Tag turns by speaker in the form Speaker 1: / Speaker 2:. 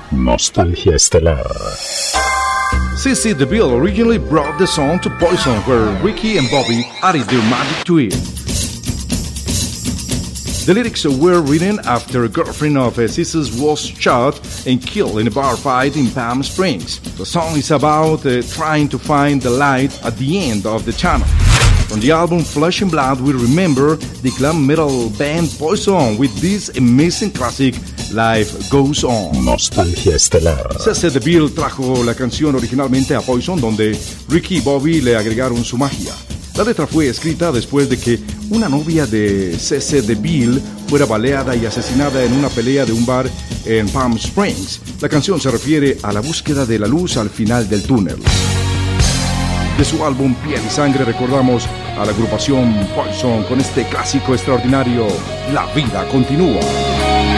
Speaker 1: Nostalgia estelar.
Speaker 2: CC DeVille originally brought the song to Poison, where Ricky and Bobby added their magic to it. The lyrics were written after a girlfriend of CC's was shot and killed in a bar fight in Palm Springs. The song is about trying to find the light at the end of the tunnel. From the album Flesh and Blood, we remember the glam metal band Poison with this amazing classic, Life Goes On.
Speaker 1: Nostalgia estelar.
Speaker 2: CC DeVille trajo la canción originalmente a Poison, donde Ricky y Bobby le agregaron su magia. La letra fue escrita después de que una novia de CC DeVille fuera baleada y asesinada en una pelea de un bar en Palm Springs. La canción se refiere a la búsqueda de la luz al final del túnel. De su álbum Piel y Sangre recordamos a la agrupación Poison con este clásico extraordinario, La Vida Continúa.